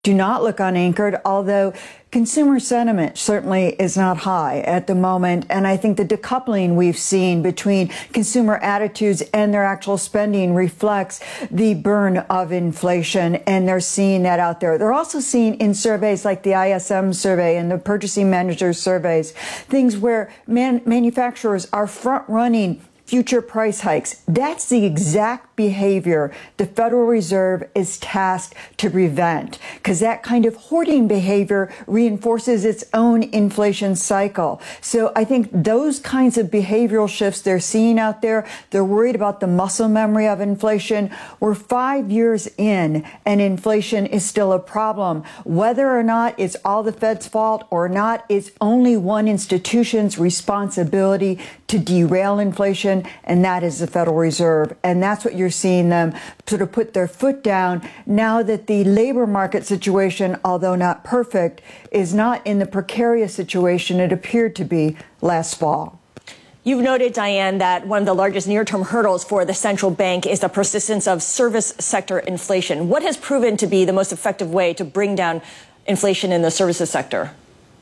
do not look unanchored, although consumer sentiment certainly is not high at the moment. And I think the decoupling we've seen between consumer attitudes and their actual spending reflects the burn of inflation. And they're seeing that out there. They're also seeing in surveys like the ISM survey and the Purchasing Managers surveys, things where manufacturers are front running future price hikes. That's the exact behavior the Federal Reserve is tasked to prevent, because that kind of hoarding behavior reinforces its own inflation cycle. So I think those kinds of behavioral shifts they're seeing out there, they're worried about the muscle memory of inflation. We're 5 years in and inflation is still a problem. Whether or not it's all the Fed's fault or not, it's only one institution's responsibility to derail inflation, and that is the Federal Reserve. And that's what you're seeing them sort of put their foot down now that the labor market situation, although not perfect, is not in the precarious situation it appeared to be last fall. You've noted, Diane, that one of the largest near-term hurdles for the central bank is the persistence of service sector inflation. What has proven to be the most effective way to bring down inflation in the services sector?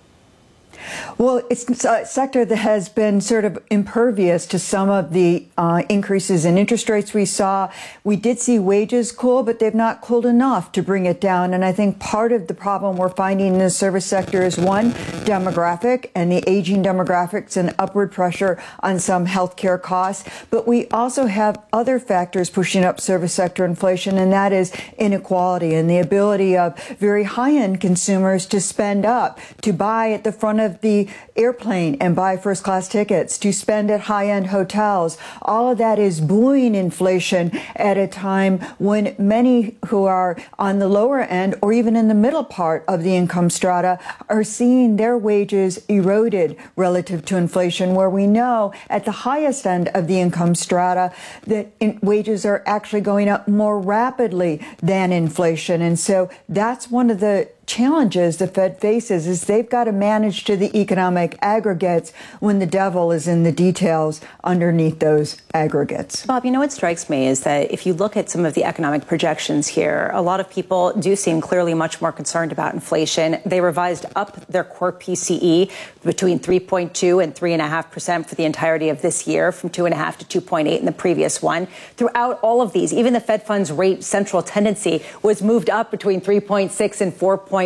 Well, it's a sector that has been sort of impervious to some of the increases in interest rates we saw. We did see wages cool, but they've not cooled enough to bring it down. And I think part of the problem we're finding in the service sector is, one, demographic and the aging demographics and upward pressure on some healthcare costs. But we also have other factors pushing up service sector inflation, and that is inequality and the ability of very high-end consumers to spend up, to buy at the front of the airplane and buy first class tickets, to spend at high-end hotels. All of that is buoying inflation at a time when many who are on the lower end or even in the middle part of the income strata are seeing their wages eroded relative to inflation, where we know at the highest end of the income strata that wages are actually going up more rapidly than inflation. And so that's one of the challenges the Fed faces, is they've got to manage to the economic aggregates when the devil is in the details underneath those aggregates. Bob, you know what strikes me is that if you look at some of the economic projections here, a lot of people do seem clearly much more concerned about inflation. They revised up their core PCE between 3.2 and 3.5% for the entirety of this year, from 2.5 to 2.8 in the previous one. Throughout all of these, even the Fed funds rate central tendency was moved up between 3.6 and 4.1.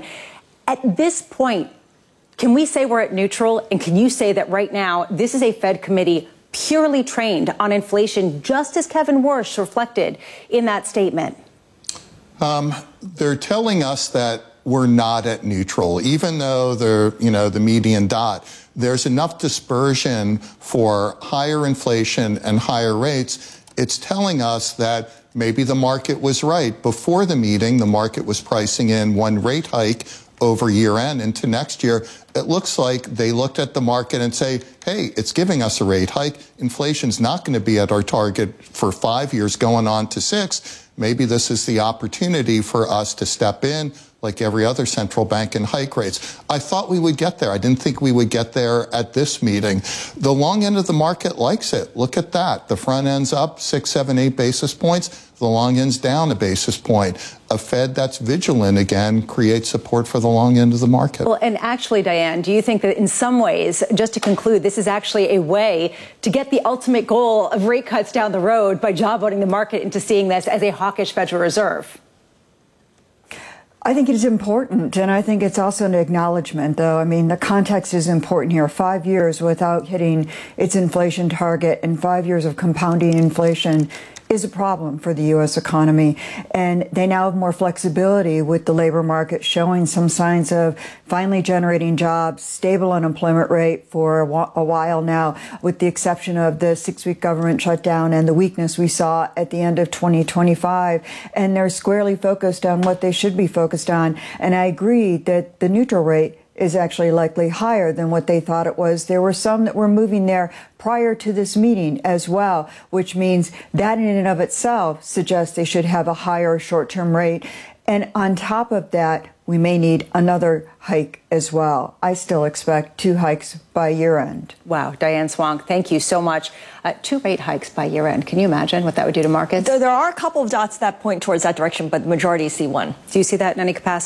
At this point, can we say we're at neutral? And can you say that right now this is a Fed committee purely trained on inflation, just as Kevin Warsh reflected in that statement? They're telling us that we're not at neutral, even though the median dot. There's enough dispersion for higher inflation and higher rates. It's telling us that maybe the market was right. Before the meeting, the market was pricing in one rate hike over year end into next year. It looks like they looked at the market and say, hey, it's giving us a rate hike. Inflation's not going to be at our target for 5 years going on to 6. Maybe this is the opportunity for us to step in like every other central bank and hike rates. I thought we would get there. I didn't think we would get there at this meeting. The long end of the market likes it. Look at that. The front end's up 6, 7, 8 basis points. The long end's down a basis point. A Fed that's vigilant again creates support for the long end of the market. Well, and actually, Diane, do you think that in some ways, just to conclude, this is actually a way to get the ultimate goal of rate cuts down the road by jawboning the market into seeing this as a hawkish Federal Reserve? I think it is important, and I think it's also an acknowledgement, though. I mean, the context is important here. 5 years without hitting its inflation target and 5 years of compounding inflation is a problem for the U.S. economy. And they now have more flexibility with the labor market showing some signs of finally generating jobs, stable unemployment rate for a while now, with the exception of the 6-week government shutdown and the weakness we saw at the end of 2025. And they're squarely focused on what they should be focused on. And I agree that the neutral rate is actually likely higher than what they thought it was. There were some that were moving there prior to this meeting as well, which means that in and of itself suggests they should have a higher short-term rate. And on top of that, we may need another hike as well. I still expect 2 hikes by year end. Wow. Diane Swonk, thank you so much. 2 rate hikes by year end. Can you imagine what that would do to markets? There are a couple of dots that point towards that direction, but the majority see 1. Do you see that in any capacity?